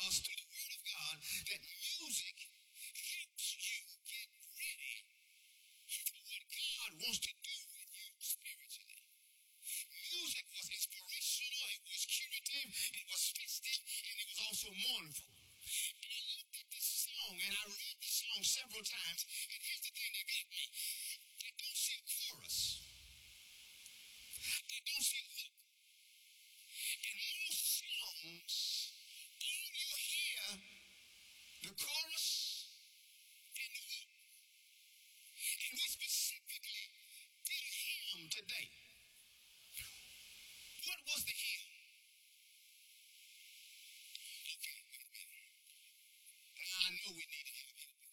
us through the Word of God that music helps you get ready for what God wants to do with you spiritually. Music was inspirational, it was curative, it was festive, and it was also mournful. And I looked at this song and I read this song several times, and here's the thing that got me. I don't see a chorus. I don't see a hook. And most songs, all you hear, the chorus and the hook. And we specifically did a hymn today. What was the hymn? Okay, wait a minute. I know we need to have a minute.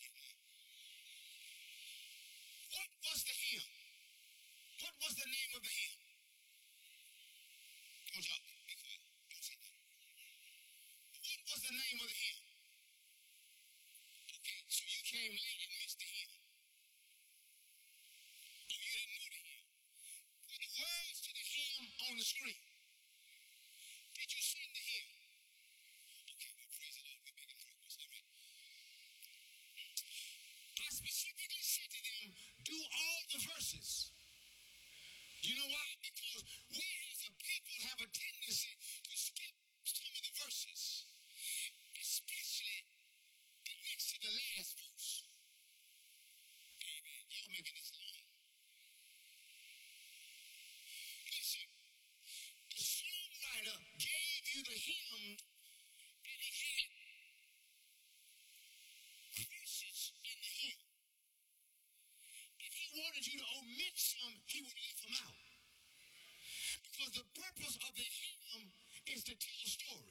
What was the hymn? What was the name of the hymn? Don't talk. Be quiet. Don't say that. What was the name of the hymn? Okay, so you came late and missed the hymn. Oh, you didn't know the hymn. Put the words to the hymn on the screen. Did you sing the hymn? Okay, well, praise the Lord. We're making progress, all right? I specifically said to them, do all the verses. You know why? Because we as a people have a tendency to skip some of the verses, especially the next to the last verse. Amen. Y'all making this long. Listen, the songwriter gave you the hymn and he had verses in the hymn. If he wanted you to omit some, he would leave them out. Because the purpose of the hymn is to tell a story.